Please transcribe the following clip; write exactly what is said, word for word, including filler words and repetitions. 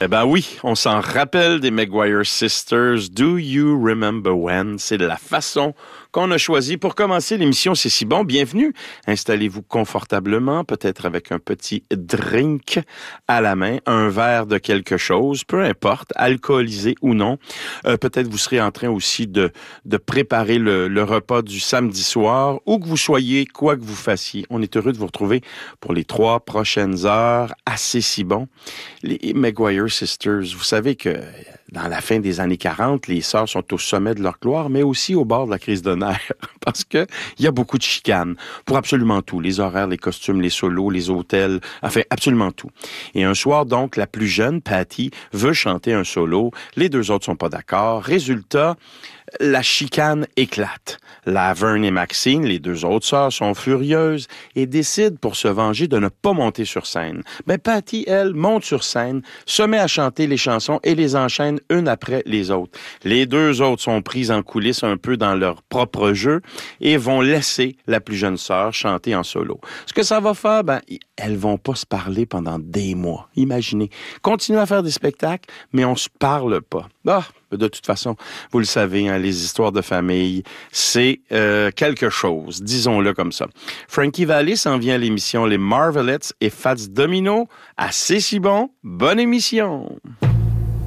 Eh ben oui, on s'en rappelle des Maguire Sisters. Do you remember when? C'est la façon qu'on a choisi pour commencer l'émission. C'est si bon. Bienvenue. Installez-vous confortablement, peut-être avec un petit drink à la main, un verre de quelque chose, peu importe, alcoolisé ou non. Euh, peut-être vous serez en train aussi de, de préparer le, le repas du samedi soir, où que vous soyez, quoi que vous fassiez. On est heureux de vous retrouver pour les trois prochaines heures. Assez si bon. Les Maguire Sisters, vous savez que dans la fin des années quarante, les sœurs sont au sommet de leur gloire, mais aussi au bord de la crise de nerfs, parce que il y a beaucoup de chicanes pour absolument tout, les horaires, les costumes, les solos, les hôtels, enfin absolument tout. Et un soir donc, la plus jeune, Patty, veut chanter un solo, les deux autres sont pas d'accord. Résultat, la chicane éclate. Laverne et Maxine, les deux autres sœurs, sont furieuses et décident pour se venger de ne pas monter sur scène. Ben Patty, elle, monte sur scène, se met à chanter les chansons et les enchaîne une après les autres. Les deux autres sont prises en coulisses un peu dans leur propre jeu et vont laisser la plus jeune sœur chanter en solo. Ce que ça va faire, ben, elles vont pas se parler pendant des mois. Imaginez. Continuer à faire des spectacles, mais on se parle pas. Ah, de toute façon, vous le savez, hein, les histoires de famille, c'est euh, quelque chose, disons-le comme ça. Frankie Valli s'en vient à l'émission Les Marvelettes et Fats Domino. Assez si bon, bonne émission!